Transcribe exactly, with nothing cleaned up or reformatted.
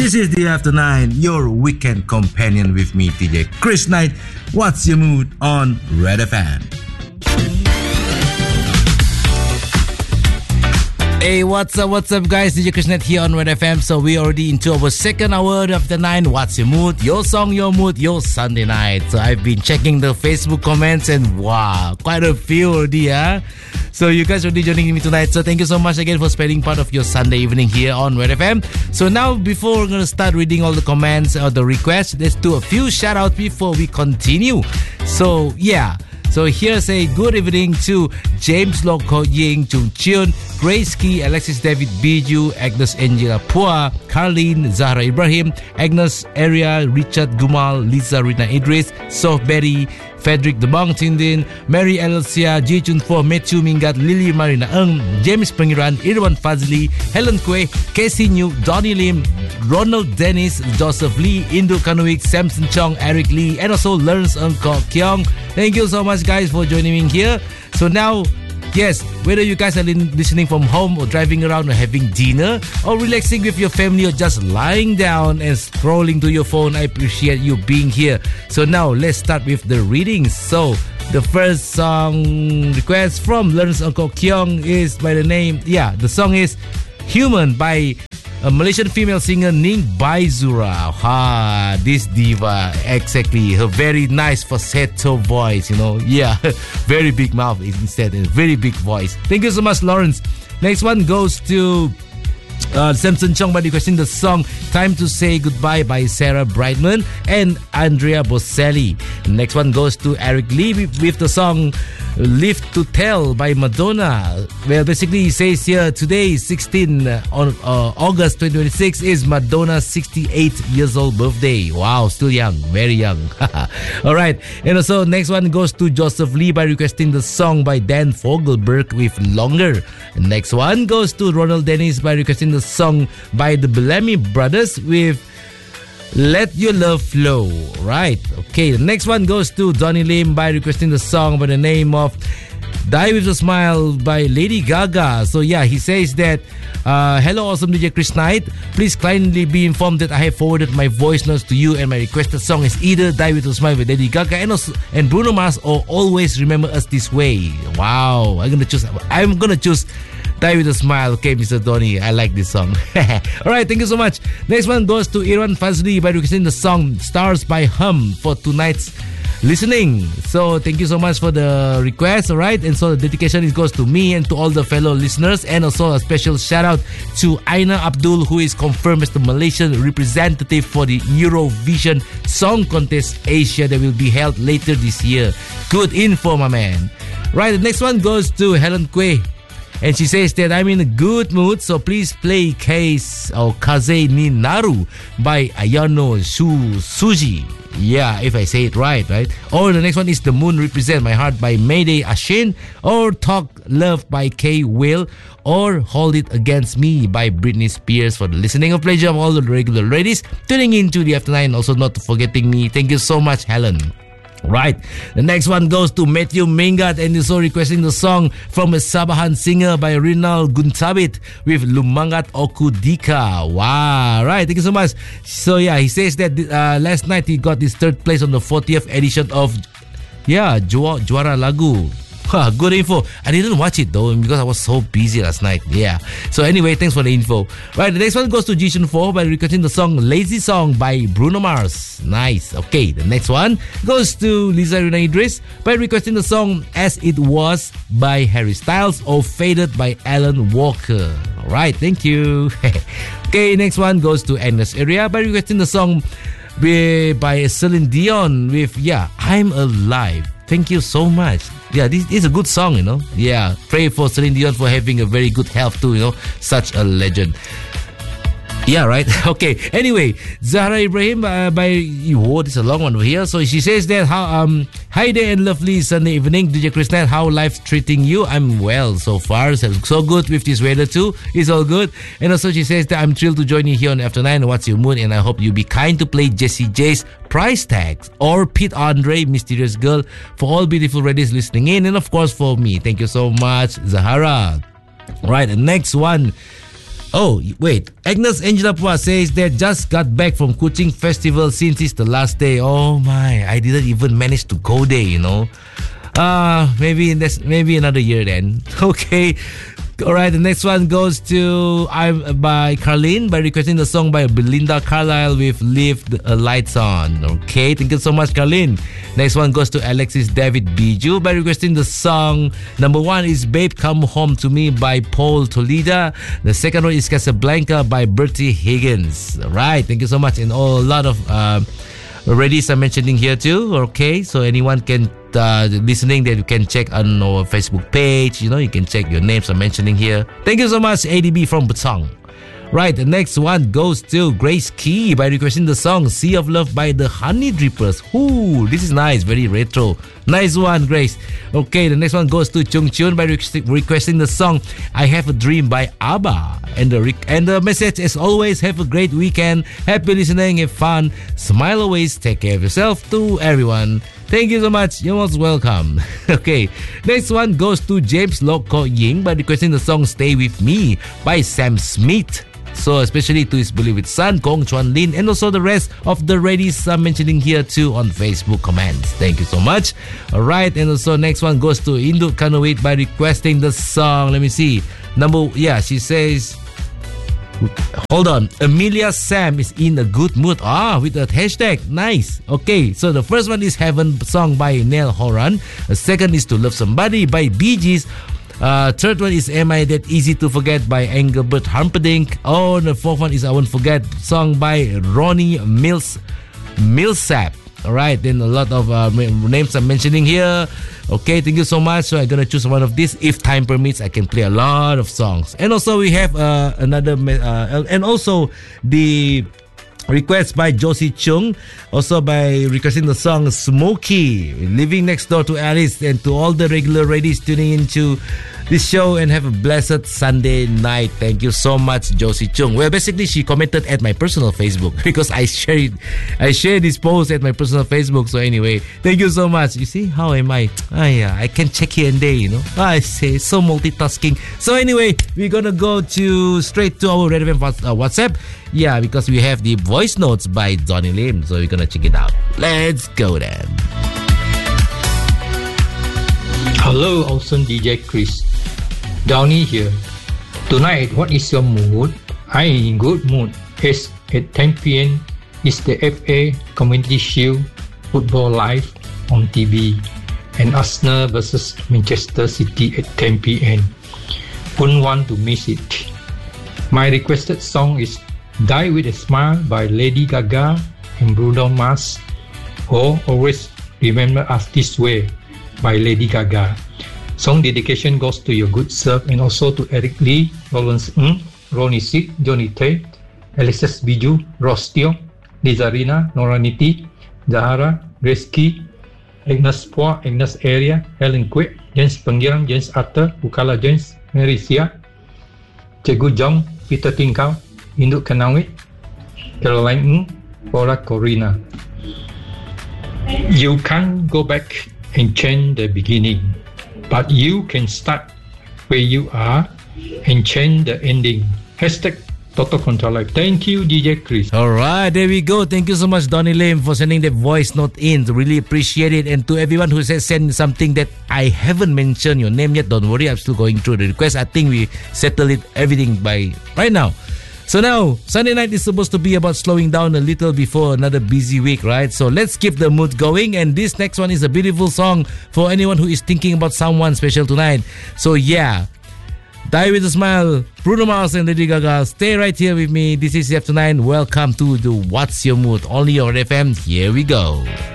This is the After Nine, your weekend companion with me, D J Chris Knight. What's your mood on Red F M? Hey, what's up, what's up, guys? D J Chris Knight here on Red F M. So we already into our second hour of the nine. What's your mood? Your song, your mood, your Sunday night. So I've been checking the Facebook comments and wow, quite a few already, huh? So you guys already joining me tonight. So thank you so much again for spending part of your Sunday evening here on Red F M. So now, before we're going to start reading all the comments or the requests, let's do a few shout outs before we continue. So yeah. So here's a good evening to James Loko Ying, Chung Chion, Grace Key, Alexis David Biju, Agnes Angela Pua, Carlene, Zahra Ibrahim, Agnes Area, Richard Gumal, Lisa Rina Idris, Sof Berry, Frederick The Bong Tindin, Mary Elsia, Ji Chun Fo, Matthew Mingat, Lily Marina Ng, James Pengiran, Irwan Fazli, Helen Kwe, Casey New, Donnie Lim, Ronald Dennis, Joseph Lee, Indu Kanuik, Samson Chong, Eric Lee, and also Lawrence Ng Kok Kyong. Thank you so much, guys, for joining me here. So now, yes, whether you guys are listening from home or driving around or having dinner or relaxing with your family or just lying down and scrolling to your phone, I appreciate you being here. So now let's start with the readings. So the first song request from Lawrence Ng Kok Kyong is by the name, yeah, the song is Human by a Malaysian female singer Ning Baizura. Ha, this diva, exactly. Her very nice falsetto voice, you know. Yeah, very big mouth instead, and very big voice. Thank you so much, Lawrence. Next one goes to Uh, Samson Chong by requesting the song Time to Say Goodbye by Sarah Brightman and Andrea Boselli. Next one goes to Eric Lee with, with the song Live to Tell by Madonna. Well, basically he says here today, sixteen on uh, August twenty twenty-six, is Madonna's sixty-eight years old birthday. Wow, still young, very young. Alright, and also next one goes to Joseph Lee by requesting the song by Dan Fogelberg with Longer. And next one goes to Ronald Dennis by requesting the song by the Bellamy Brothers with Let Your Love Flow. Right, okay, the next one goes to Donnie Lim by requesting the song by the name of Die With A Smile by Lady Gaga. So yeah, he says that uh, hello awesome D J Chris Knight, please kindly be informed that I have forwarded my voice notes to you and my requested song is either Die With A Smile with Lady Gaga and, also, and Bruno Mars or Always Remember Us This Way. Wow, I'm gonna choose I'm gonna choose Die With A Smile. Okay, Mister Donny, I like this song. Alright, thank you so much. Next one goes to Irwan Fazli by requesting the song Stars by Hum for tonight's listening. So thank you so much for the request. Alright, and so the dedication goes to me and to all the fellow listeners, and also a special shout out to Aina Abdul, who is confirmed as the Malaysian representative for the Eurovision Song Contest Asia that will be held later this year. Good info, my man. Right, the next one goes to Helen Kwe. And she says that I'm in a good mood, so please play Case or Kaze ni Naru by Ayano Su Suji. Yeah, if I say it right, right? Or the next one is The Moon Represent My Heart by Mayday Ashin, or Talk Love by Kay Will, or Hold It Against Me by Britney Spears for the listening of pleasure of all the regular ladies tuning into the After Nine. Also not forgetting me. Thank you so much, Helen. Right, the next one goes to Matthew Mingat and is so requesting the song from a Sabahan singer by Rinal Guntabit with Lumangat Okudika. Wow, right, thank you so much. So yeah, he says that uh, last night he got his third place on the fortieth edition of yeah Ju- Juara Lagu. Huh, good info. I didn't watch it though because I was so busy last night. Yeah. So anyway, thanks for the info. Right, the next one goes to Ji Chun Fo by requesting the song Lazy Song by Bruno Mars. Nice. Okay, the next one goes to Lisa Rina Idris by requesting the song As It Was by Harry Styles or Faded by Alan Walker. Alright, thank you. Okay, next one goes to Agnes Area by requesting the song by, by Celine Dion with yeah, I'm Alive. Thank you so much. Yeah, this is a good song, you know. Yeah, pray for Celine Dion for having a very good health too, you know. Such a legend. Yeah, right. Okay. Anyway, Zahra Ibrahim uh, by oh, this is a long one over here. So she says that how um hi there and lovely Sunday evening, D J Chris Knight. How life treating you? I'm well so far. So, so good with this weather too. It's all good. And also she says that I'm thrilled to join you here on After Nine. What's your mood? And I hope you be kind to play Jessie J's Price Tags or Pete Andre Mysterious Girl for all beautiful ladies listening in, and of course for me. Thank you so much, Zahara. Right, the next one Oh, wait. Agnes Angela Pua says that just got back from Kuching Festival since it's the last day. Oh my, I didn't even manage to go there, you know. Uh, maybe that's maybe another year then. Okay. Alright, the next one goes to I'm by Carlene by requesting the song by Belinda Carlisle with Leave the Lights On. Okay, thank you so much, Carlene. Next one goes to Alexis David Biju by requesting the song. Number one is Babe Come Home to Me by Paul Toledo. The second one is Casablanca by Bertie Higgins. Alright, thank you so much. And oh, a lot of uh, Reddies are mentioning here too. Okay, so anyone can uh, listening that you can check on our Facebook page. You know, you can check your names are mentioning here. Thank you so much, A D B from Butong. Right, the next one goes to Grace Key by requesting the song Sea of Love by the Honey Drippers. Ooh, this is nice, very retro. Nice one, Grace. Okay, the next one goes to Chung Chun by requesting the song I Have a Dream by ABBA. And the, rec- and the message, as always, have a great weekend. Happy listening, have fun. Smile always, take care of yourself to everyone. Thank you so much. You're most welcome. Okay, next one goes to James Loko Ying by requesting the song Stay With Me by Sam Smith. So especially to his beloved son, Kong Chuan Lin, and also the rest of the Reddies are mentioning here too on Facebook comments. Thank you so much. Alright, and also next one goes to Induk Kanawit by requesting the song. Let me see. Number, yeah, she says, hold on. Amelia Sam is in a good mood. Ah, with a hashtag. Nice. Okay, so the first one is Heaven song by Neil Horan. The second is To Love Somebody by Bee Gees. Uh, third one is Am I That Easy to Forget by Engelbert Humperdinck. Oh, the fourth one is I Won't Forget song by Ronnie Mills Millsap. Alright, then a lot of uh, names I'm mentioning here. Okay, thank you so much. So I'm gonna choose one of these. If time permits, I can play a lot of songs. And also we have uh, another uh, and also the request by Josie Chung, also by requesting the song Smokey, Living Next Door to Alice, and to all the regular Reddies tuning into this show, and have a blessed Sunday night. Thank you so much, Josie Chung. Well, basically she commented at my personal Facebook because I shared I shared this post at my personal Facebook. So anyway, thank you so much. You see, how am I? Ah, yeah, I can check here and there, you know. I say so multitasking. So anyway, we're gonna go to straight to our Red F M uh, WhatsApp. Yeah, because we have the voice notes by Donnie Lim. So we're gonna check it out. Let's go then. Hello, awesome D J Chris. Donnie here. Tonight, what is your mood? I am in good mood. It's at ten p.m. is the F A Community Shield Football Live on T V, and Arsenal versus Manchester City at ten p.m. Wouldn't want to miss it. My requested song is Die With a Smile by Lady Gaga and Bruno Mars, or Always Remember Us This Way by Lady Gaga. Song dedication goes to your good self, and also to Eric Lee, Lawrence Ng, Ronnie Sik, Johnny Tay, Alexis Biju, Ross Teo, Lizarina, Noraniti, Zahara, Grace Key, Agnes Pua, Agnes Area, Helen Kwek, James Penggirang, James Arthur, Bukala James, Mary Sia, Cikgu Jong, Peter Tingkau, Induk Kanawit, Caroline Ng, Paula Corina. You can't go back and change the beginning, but you can start where you are and change the ending. Hashtag Total Control Life. Thank you, D J Chris. Alright, there we go. Thank you so much, Donnie Lim, for sending the voice note in. Really appreciate it. And to everyone who has sent something that I haven't mentioned your name yet, don't worry, I'm still going through the request. I think we settled it everything by right now. So now, Sunday night is supposed to be about slowing down a little before another busy week, right? So let's keep the mood going. And this next one is a beautiful song for anyone who is thinking about someone special tonight. So yeah, Die With a Smile, Bruno Mars and Lady Gaga. Stay right here with me. This is F nine. Welcome to the What's Your Mood? Only on F M. Here we go.